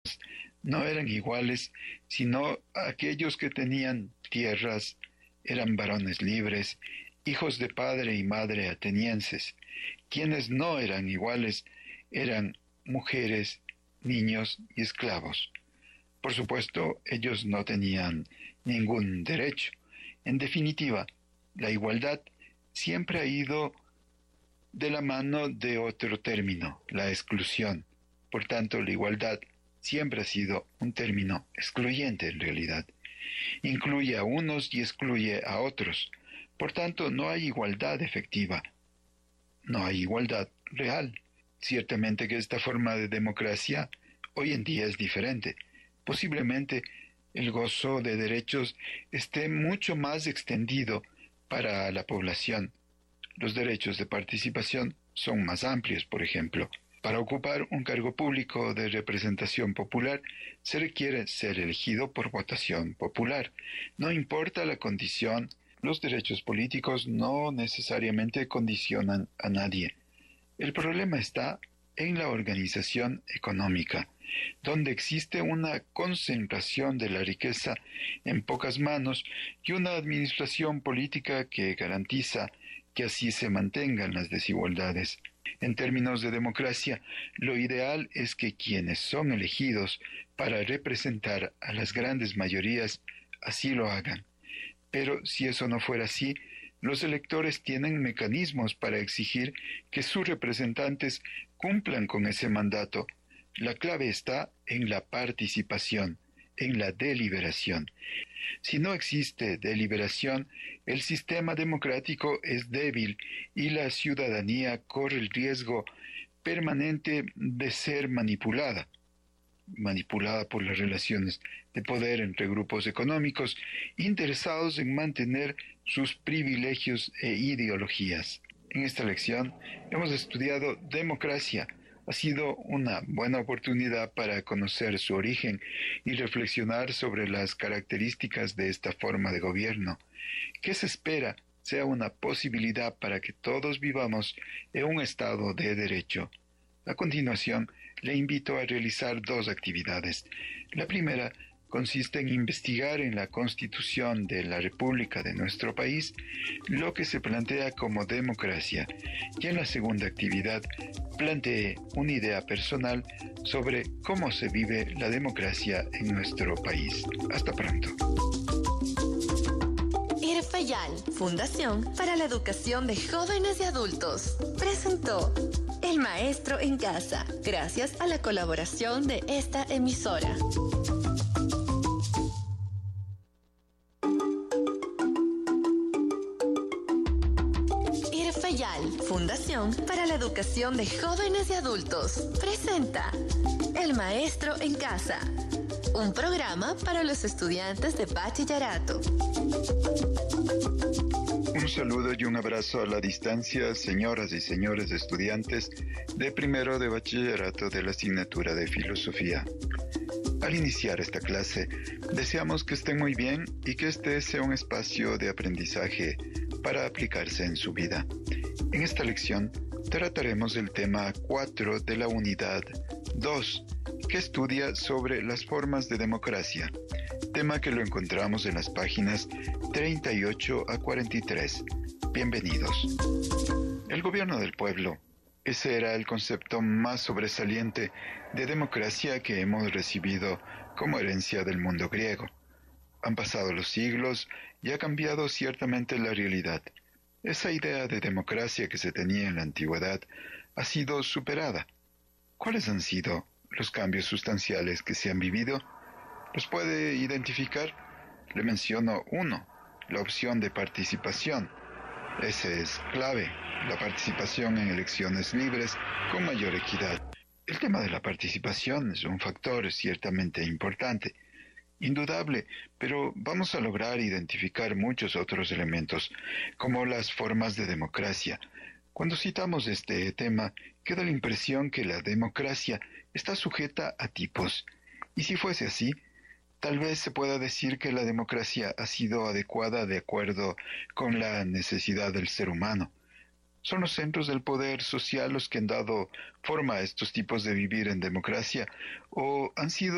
no eran iguales, sino aquellos que tenían tierras eran varones libres, hijos de padre y madre atenienses. Quienes no eran iguales eran mujeres, niños y esclavos. Por supuesto, ellos no tenían ningún derecho. En definitiva, la igualdad siempre ha ido de la mano de otro término, la exclusión. Por tanto, la igualdad siempre ha sido un término excluyente en realidad. Incluye a unos y excluye a otros. Por tanto, no hay igualdad efectiva. No hay igualdad real. Ciertamente que esta forma de democracia hoy en día es diferente. Posiblemente el gozo de derechos esté mucho más extendido para la población. Los derechos de participación son más amplios, por ejemplo. Para ocupar un cargo público de representación popular se requiere ser elegido por votación popular. No importa la condición, los derechos políticos no necesariamente condicionan a nadie. El problema está en la organización económica, donde existe una concentración de la riqueza en pocas manos y una administración política que garantiza que así se mantengan las desigualdades. En términos de democracia, lo ideal es que quienes son elegidos para representar a las grandes mayorías así lo hagan. Pero si eso no fuera así, los electores tienen mecanismos para exigir que sus representantes cumplan con ese mandato. La clave está en la participación, en la deliberación. Si no existe deliberación, el sistema democrático es débil y la ciudadanía corre el riesgo permanente de ser manipulada por las relaciones de poder entre grupos económicos interesados en mantener sus privilegios e ideologías. En esta lección hemos estudiado democracia. Ha sido una buena oportunidad para conocer su origen y reflexionar sobre las características de esta forma de gobierno. ¿Qué se espera sea una posibilidad para que todos vivamos en un estado de derecho? A continuación, le invito a realizar dos actividades. La primera consiste en investigar en la Constitución de la República de nuestro país lo que se plantea como democracia, y en la segunda actividad plantee una idea personal sobre cómo se vive la democracia en nuestro país. Hasta pronto. IRFEYAL, Fundación para la Educación de Jóvenes y Adultos, presentó El Maestro en Casa, gracias a la colaboración de esta emisora. IRFEYAL, Fundación para la Educación de Jóvenes y Adultos, presenta El Maestro en Casa, un programa para los estudiantes de bachillerato. Un saludo y un abrazo a la distancia, señoras y señores estudiantes de primero de bachillerato de la asignatura de Filosofía. Al iniciar esta clase, deseamos que estén muy bien y que este sea un espacio de aprendizaje para aplicarse en su vida. En esta lección trataremos el tema 4 de la unidad 2, que estudia sobre las formas de democracia, tema que lo encontramos en las páginas 38 a 43. Bienvenidos. El gobierno del pueblo. Ese era el concepto más sobresaliente de democracia que hemos recibido como herencia del mundo griego. Han pasado los siglos y ha cambiado ciertamente la realidad. Esa idea de democracia que se tenía en la antigüedad ha sido superada. ¿Cuáles han sido los cambios sustanciales que se han vivido? ¿Los puede identificar? Le menciono uno, la opción de participación. Ese es clave, la participación en elecciones libres con mayor equidad. El tema de la participación es un factor ciertamente importante, indudable, pero vamos a lograr identificar muchos otros elementos, como las formas de democracia. Cuando citamos este tema, queda la impresión que la democracia está sujeta a tipos, y si fuese así, tal vez se pueda decir que la democracia ha sido adecuada de acuerdo con la necesidad del ser humano. ¿Son los centros del poder social los que han dado forma a estos tipos de vivir en democracia, o han sido